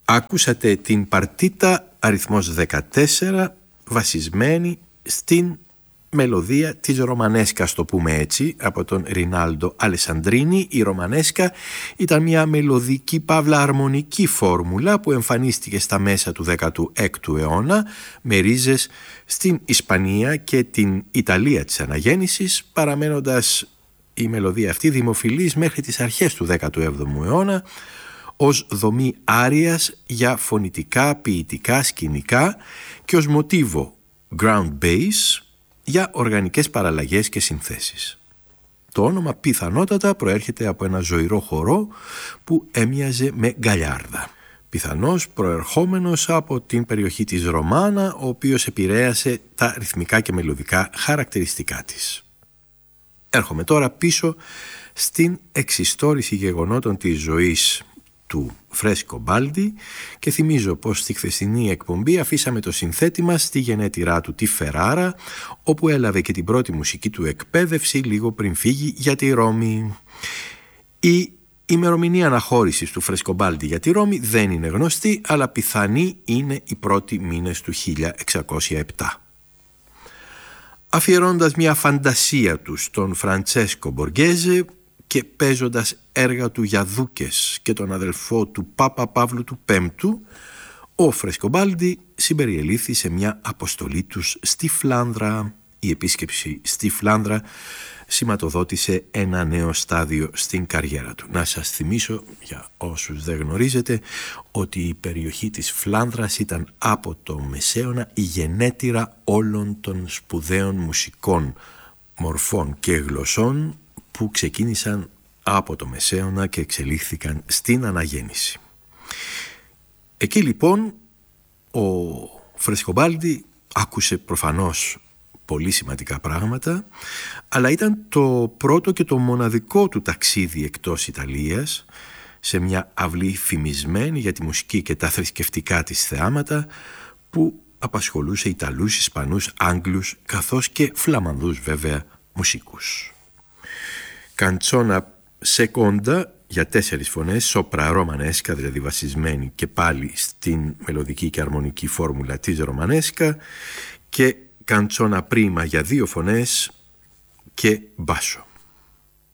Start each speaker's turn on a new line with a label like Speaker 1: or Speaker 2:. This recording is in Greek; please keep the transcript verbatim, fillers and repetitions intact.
Speaker 1: Άκουσατε την παρτίτα αριθμός δεκατέσσερα βασισμένη στην μελωδία της Ρωμανέσκα, το πούμε έτσι, από τον Ρινάλντο Αλεσαντρίνη. Η Ρωμανέσκα ήταν μια μελωδική παύλα αρμονική φόρμουλα που εμφανίστηκε στα μέσα του δέκατου έκτου αιώνα με ρίζες στην Ισπανία και την Ιταλία της αναγέννησης, παραμένοντας η μελωδία αυτή δημοφιλής μέχρι τις αρχές του δέκατου έβδομου αιώνα ως δομή άριας για φωνητικά, ποιητικά, σκηνικά και ως μοτίβο ground bass για οργανικές παραλλαγές και συνθέσεις. Το όνομα πιθανότατα προέρχεται από ένα ζωηρό χορό που έμοιαζε με γκαλιάρδα. Πιθανώς προερχόμενος από την περιοχή της Ρωμάνα, ο οποίος επηρέασε τα ρυθμικά και μελωδικά χαρακτηριστικά της. Έρχομαι τώρα πίσω στην εξιστόρηση γεγονότων της ζωής του Φρέσκομπάλντι και θυμίζω πως στη χθεσινή εκπομπή αφήσαμε το συνθέτη μας στη γενέτειρά του τη Φεράρα, όπου έλαβε και την πρώτη μουσική του εκπαίδευση λίγο πριν φύγει για τη Ρώμη. Η ημερομηνία αναχώρησης του Φρέσκομπάλντι για τη Ρώμη δεν είναι γνωστή, αλλά πιθανή είναι οι πρώτοι μήνες του χίλια εξακόσια επτά. Αφιερώντας μια φαντασία του στον Φραντσέσκο Μποργέζε και παίζοντας έργα του για δούκες και τον αδελφό του Πάπα Παύλου του Πέμπτου, ο Φρέσκομπάλντι συμπεριελήφθη σε μια αποστολή τους στη Φλάνδρα. Η επίσκεψη στη Φλάνδρα σηματοδότησε ένα νέο στάδιο στην καριέρα του. Να σας θυμίσω, για όσους δεν γνωρίζετε, ότι η περιοχή της Φλάνδρας ήταν από το Μεσαίωνα η γενέτειρα όλων των σπουδαίων μουσικών μορφών και γλωσσών που ξεκίνησαν από το Μεσαίωνα και εξελίχθηκαν στην αναγέννηση. Εκεί λοιπόν ο Φρέσκομπάλντι άκουσε προφανώς πολύ σημαντικά πράγματα, αλλά ήταν το πρώτο και το μοναδικό του ταξίδι εκτός Ιταλίας, σε μια αυλή φημισμένη για τη μουσική και τα θρησκευτικά της θεάματα, που απασχολούσε Ιταλούς, Ισπανούς, Άγγλους καθώς και Φλαμανδούς βέβαια μουσικούς. Καντσόνα σεκόντα για τέσσερις φωνές, σόπρα ρωμανέσκα, δηλαδή βασισμένη και πάλι στην μελωδική και αρμονική φόρμουλα της Ρωμανέσκα, και καντσόνα πρίμα για δύο φωνές και μπάσο.